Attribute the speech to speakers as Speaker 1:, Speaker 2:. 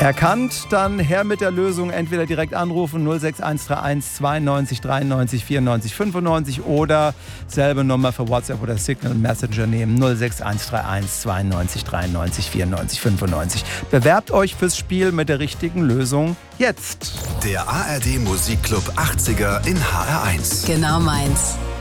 Speaker 1: Erkannt, dann her mit der Lösung, entweder direkt anrufen 06131 92 93 94 95 oder selbe Nummer für WhatsApp oder Signal Messenger nehmen 06131 92 93 94 95. Bewerbt euch fürs Spiel mit der richtigen Lösung jetzt.
Speaker 2: Der ARD Musikclub 80er in HR1.
Speaker 3: Genau meins.